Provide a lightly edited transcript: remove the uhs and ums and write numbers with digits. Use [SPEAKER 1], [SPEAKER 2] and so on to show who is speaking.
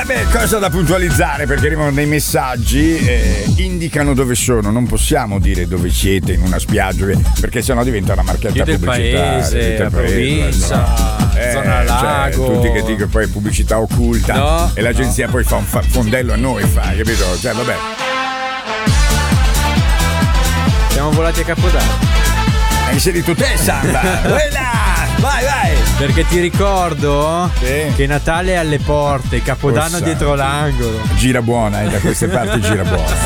[SPEAKER 1] Beh, cosa da puntualizzare, perché arrivano dei messaggi, indicano dove sono. Non possiamo dire dove siete in una spiaggia, perché sennò diventa una marchetta
[SPEAKER 2] del
[SPEAKER 1] pubblicitaria.
[SPEAKER 2] paese, la provincia, zona lago.
[SPEAKER 1] Tutti che dicono poi pubblicità occulta,
[SPEAKER 2] No,
[SPEAKER 1] e l'agenzia poi fa un fondello a noi, capito? Cioè, vabbè.
[SPEAKER 2] Siamo volati a Capodanno.
[SPEAKER 1] Hai inserito te, Samba. Vai.
[SPEAKER 2] Perché ti ricordo
[SPEAKER 1] Sì.
[SPEAKER 2] che Natale è alle porte, Capodanno
[SPEAKER 1] Oh,
[SPEAKER 2] dietro
[SPEAKER 1] santo.
[SPEAKER 2] l'angolo.
[SPEAKER 1] Gira buona, da queste parti gira buona.